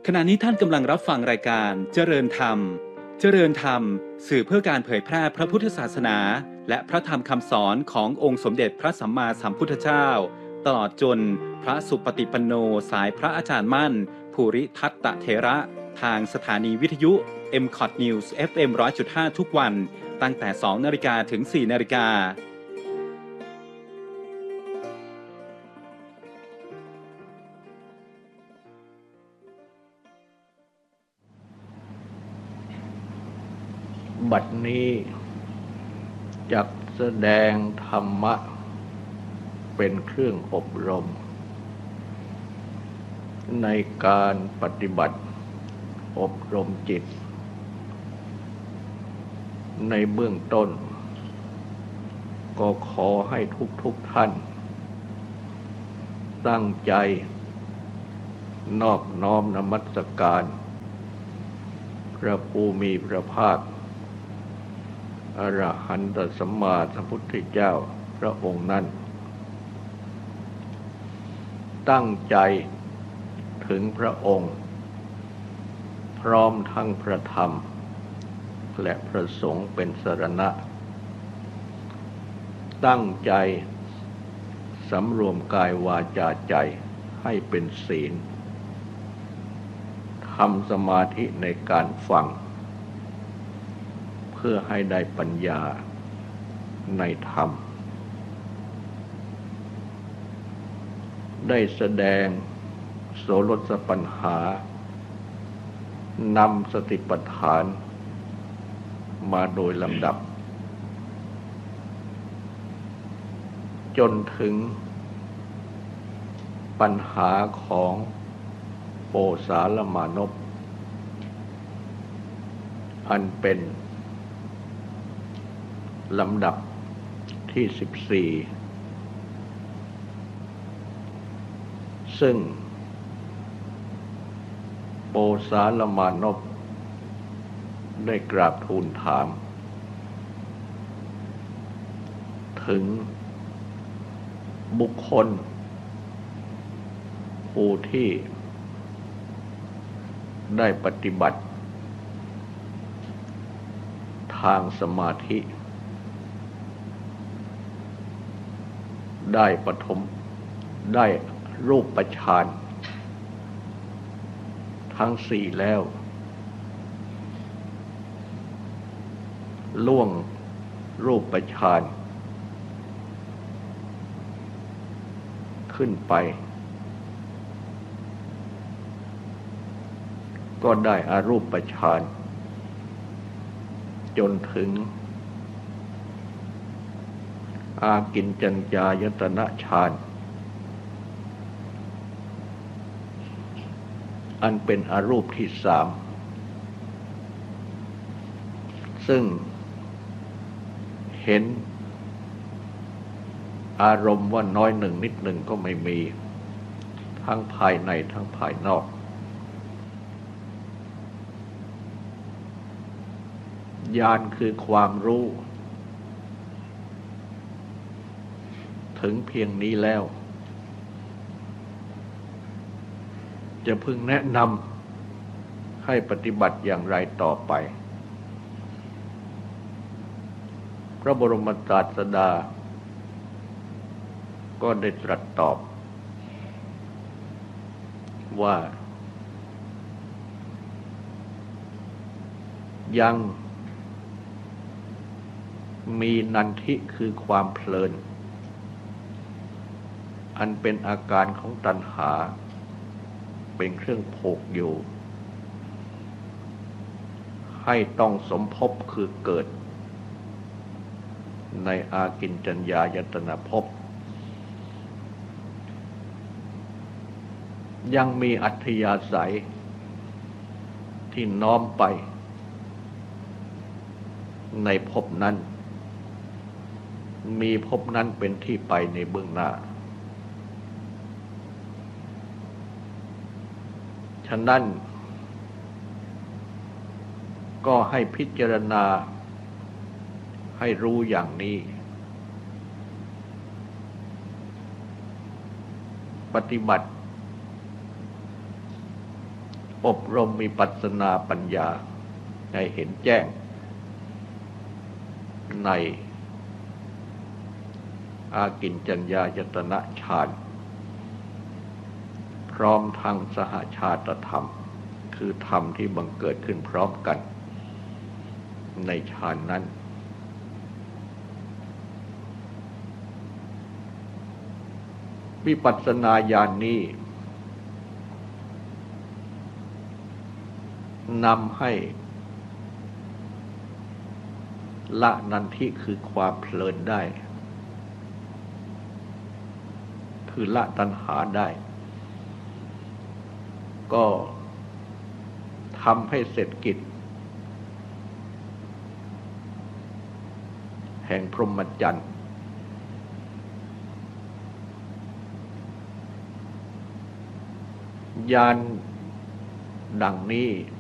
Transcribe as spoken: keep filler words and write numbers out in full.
ขณะนี้ท่านกำลังรับฟังรายการเจริญธรรมเจริญธรรมสื่อเพื่อการเผยแพร่พระพุทธศาสนาและพระธรรมคำสอนขององค์สมเด็จพระสัมมาสัมพุทธเจ้าตลอดจนพระสุปฏิปันโนสายพระอาจารย์มั่นภูริทัตตเถระทางสถานีวิทยุ เอ็ม คอท News เอฟ เอ็ม หนึ่งร้อยจุดห้า ทุกวันตั้งแต่ สองนาฬิกา ถึง สี่นาฬิกาบัดนี้จักแสดงธรรมะเป็นเครื่องอบรมในการปฏิบัติอบรมจิตในเบื้องต้นก็ขอให้ทุกๆท่านตั้งใจนอบน้อมนมัสการพระผู้มีพระภาคอรหันตสัมมาสัมพุทธเจ้าพระองค์นั้นตั้งใจถึงพระองค์พร้อมทั้งพระธรรมและพระสงฆ์เป็นสรณะตั้งใจสำรวมกายวาจาใจให้เป็นศีลทำสมาธิในการฟังเพื่อให้ได้ปัญญาในธรรมได้แสดงโสรสปัญหานำสติปัฏฐานมาโดยลำดับจนถึงปัญหาของโปสาลมานพอันเป็นลำดับที่สิบสี่ซึ่งโปสาลมานพได้กราบทูลถามถึงบุคคลผู้ที่ได้ปฏิบัติทางสมาธิได้ปฐมได้รูปฌานทั้งสี่แล้วล่วงรูปฌานขึ้นไปก็ได้อรูปฌานจนถึงอากินจัญญายตนะฌานอันเป็นอรูปที่สามซึ่งเห็นอารมณ์ว่าน้อยหนึ่งนิดหนึ่งก็ไม่มีทั้งภายในทั้งภายนอกญาณคือความรู้ถึงเพียงนี้แล้วจะพึงแนะนำให้ปฏิบัติอย่างไรต่อไปพระบรมศาสดาก็ได้ตรัสตอบว่ายังมีนันทิคือความเพลินอันเป็นอาการของตัณหาเป็นเครื่องผูกอยู่ให้ต้องสมภพคือเกิดในอากินจัญญายตนะภพยังมีอัธยาศัยที่น้อมไปในภพนั้นมีภพนั้นเป็นที่ไปในเบื้องหน้าฉะนั้นก็ให้พิจารณาให้รู้อย่างนี้ ปฏิบัติออบรมมีปัสสนาปัญญาให้เห็นแจ้งในอากิญจัญญายตนะฌานพร้อมทั้งสหชาตธรรมคือธรรมที่บังเกิดขึ้นพร้อมกันในฌานนั้นวิปัสสนาญาณนี้นำให้ละนันทิคือความเพลินได้คือละตัณหาได้ก็ทำให้เสร็จกิจแห่งพรหมจรรย์ญาณดังนี้